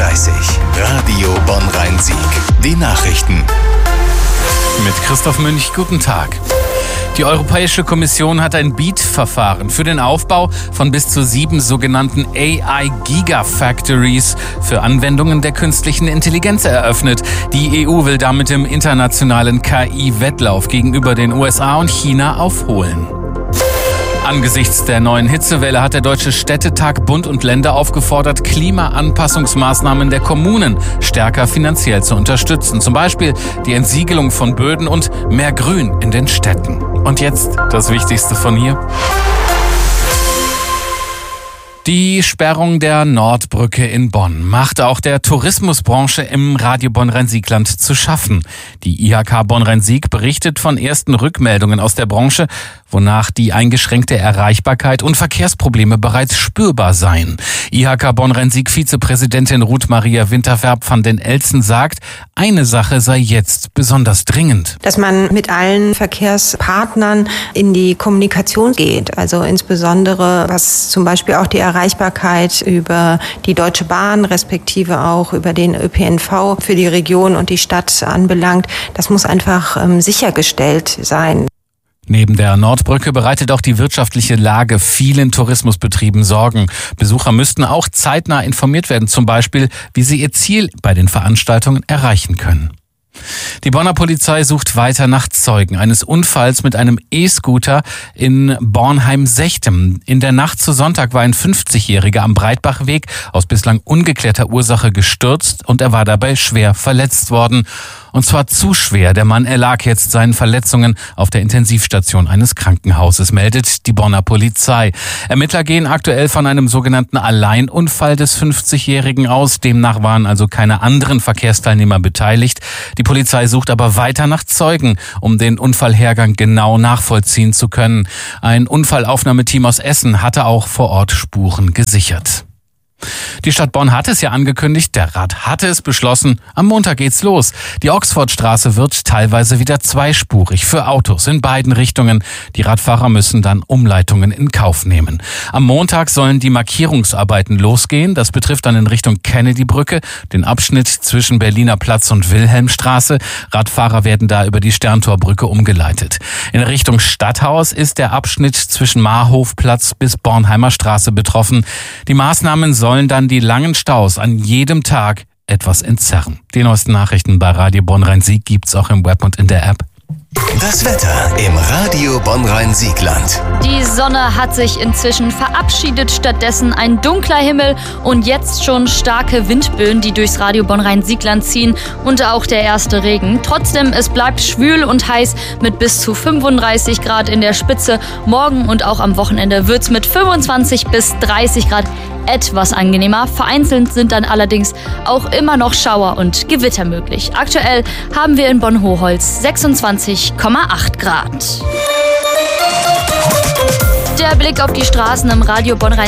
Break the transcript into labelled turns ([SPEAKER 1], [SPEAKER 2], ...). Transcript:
[SPEAKER 1] Radio Bonn-Rhein-Sieg. Die Nachrichten.
[SPEAKER 2] Mit Christoph Münch, guten Tag. Die Europäische Kommission hat ein BEAT-Verfahren für den Aufbau von bis zu 7 sogenannten AI-Gigafactories für Anwendungen der künstlichen Intelligenz eröffnet. Die EU will damit im internationalen KI-Wettlauf gegenüber den USA und China aufholen. Angesichts der neuen Hitzewelle hat der Deutsche Städtetag Bund und Länder aufgefordert, Klimaanpassungsmaßnahmen der Kommunen stärker finanziell zu unterstützen. Zum Beispiel die Entsiegelung von Böden und mehr Grün in den Städten. Und jetzt das Wichtigste von hier. Die Sperrung der Nordbrücke in Bonn macht auch der Tourismusbranche im Radio Bonn-Rhein-Sieg-Land zu schaffen. Die IHK Bonn-Rhein-Sieg berichtet von ersten Rückmeldungen aus der Branche, wonach die eingeschränkte Erreichbarkeit und Verkehrsprobleme bereits spürbar seien. IHK Bonn-Rhein-Sieg-Vizepräsidentin Ruth Maria Winterfärb van den Elsen sagt, eine Sache sei jetzt besonders dringend.
[SPEAKER 3] Dass man mit allen Verkehrspartnern in die Kommunikation geht, also insbesondere was zum Beispiel auch die Erreichbarkeit über die Deutsche Bahn, respektive auch über den ÖPNV für die Region und die Stadt anbelangt. Das muss einfach sichergestellt sein.
[SPEAKER 2] Neben der Nordbrücke bereitet auch die wirtschaftliche Lage vielen Tourismusbetrieben Sorgen. Besucher müssten auch zeitnah informiert werden, zum Beispiel, wie sie ihr Ziel bei den Veranstaltungen erreichen können. Die Bonner Polizei sucht weiter nach Zeugen eines Unfalls mit einem E-Scooter in Bornheim-Sechtem. In der Nacht zu Sonntag war ein 50-Jähriger am Breitbachweg aus bislang ungeklärter Ursache gestürzt und er war dabei schwer verletzt worden. Und zwar zu schwer. Der Mann erlag jetzt seinen Verletzungen auf der Intensivstation eines Krankenhauses, meldet die Bonner Polizei. Ermittler gehen aktuell von einem sogenannten Alleinunfall des 50-Jährigen aus. Demnach waren also keine anderen Verkehrsteilnehmer beteiligt. Die Polizei sucht aber weiter nach Zeugen, um den Unfallhergang genau nachvollziehen zu können. Ein Unfallaufnahmeteam aus Essen hatte auch vor Ort Spuren gesichert. Die Stadt Bonn hat es ja angekündigt, der Rat hatte es beschlossen, am Montag geht's los. Die Oxfordstraße wird teilweise wieder zweispurig für Autos in beiden Richtungen. Die Radfahrer müssen dann Umleitungen in Kauf nehmen. Am Montag sollen die Markierungsarbeiten losgehen. Das betrifft dann in Richtung Kennedy-Brücke, den Abschnitt zwischen Berliner Platz und Wilhelmstraße. Radfahrer werden da über die Sterntorbrücke umgeleitet. In Richtung Stadthaus ist der Abschnitt zwischen Marhofplatz bis Bornheimer Straße betroffen. Die Maßnahmen sollen dann die langen Staus an jedem Tag etwas entzerren. Die neuesten Nachrichten bei Radio Bonn-Rhein-Sieg gibt's auch im Web und in der App.
[SPEAKER 1] Das Wetter im Radio Bonn-Rhein-Sieg-Land.
[SPEAKER 4] Die Sonne hat sich inzwischen verabschiedet, stattdessen ein dunkler Himmel und jetzt schon starke Windböen, die durchs Radio Bonn-Rhein-Sieg-Land ziehen und auch der erste Regen. Trotzdem, es bleibt schwül und heiß mit bis zu 35 Grad in der Spitze. Morgen und auch am Wochenende wird's mit 25 bis 30 Grad etwas angenehmer. Vereinzelt sind dann allerdings auch immer noch Schauer und Gewitter möglich. Aktuell haben wir in Bonn-Hoholz 26,8 Grad. Der Blick auf die Straßen im Radio Bonn-Rhein